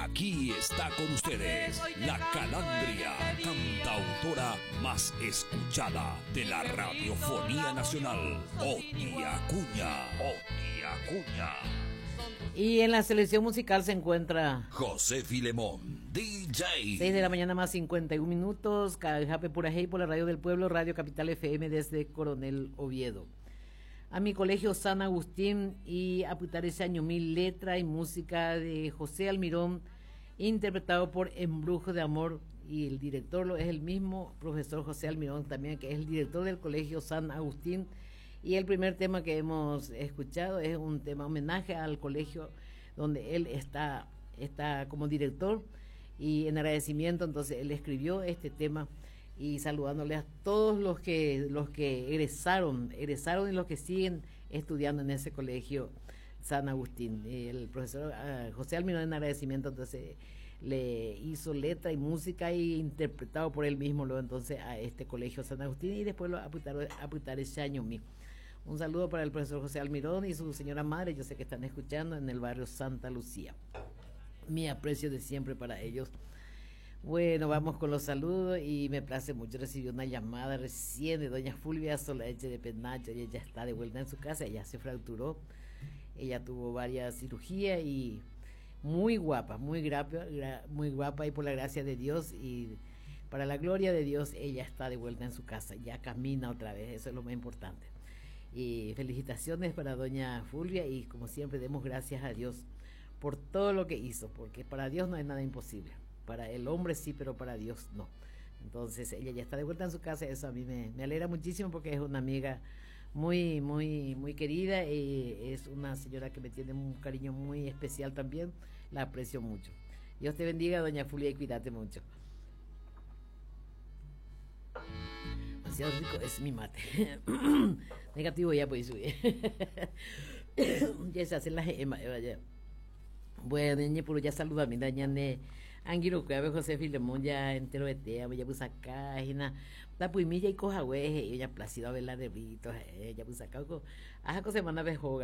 Aquí está con ustedes la Calandria, cantautora más escuchada de la radiofonía nacional, Oti Acuña. Oti Acuña. Y en la selección musical se encuentra José Filemón, DJ. 6 de la mañana más 51 minutos, Cajape Purajey por la Radio del Pueblo, Radio Capital FM desde Coronel Oviedo. A mi colegio San Agustín y a Putares Año 1000, letra y música de José Almirón, interpretado por Embrujo de Amor, y el director es el mismo profesor José Almirón también, que es el director del colegio San Agustín. Y el primer tema que hemos escuchado es un tema homenaje al colegio donde él está como director, y en agradecimiento entonces él escribió este tema y saludándole a todos los que egresaron y los que siguen estudiando en ese colegio San Agustín. El profesor José Almirón, en agradecimiento, entonces le hizo letra y música y interpretado por él mismo luego entonces a este colegio San Agustín, y después lo apuntar ese año mío. Un saludo para el profesor José Almirón y su señora madre, yo sé que están escuchando en el barrio Santa Lucía. Mi aprecio de siempre para ellos. Bueno, vamos con los saludos, y me place mucho recibir una llamada recién de doña Fulvia Solaeche de Penacho, y ella está de vuelta en su casa. Ella se fracturó, ella tuvo varias cirugías y muy guapa, muy guapa, y por la gracia de Dios y para la gloria de Dios ella está de vuelta en su casa, ya camina otra vez, eso es lo más importante. Y felicitaciones para doña Fulvia, y como siempre demos gracias a Dios por todo lo que hizo, porque para Dios no hay nada imposible. Para el hombre sí, pero para Dios no. Entonces ella ya está de vuelta en su casa. Eso a mí me alegra muchísimo, porque es una amiga muy, muy, muy querida, y es una señora que me tiene un cariño muy especial también. La aprecio mucho. Dios te bendiga, doña Julia, y cuídate mucho. Demasiado rico es mi mate. Negativo ya puede subir. Ya se hacen las gemas. Bueno, ñe puro ya saluda a mi dañane Angiro Cabe José Filemón ya entero de tea, ya pues acá, hina la puimilla y coja hueje, y ya Plácido a velar de britos, ya pues acá, aja cosa semana vejoga.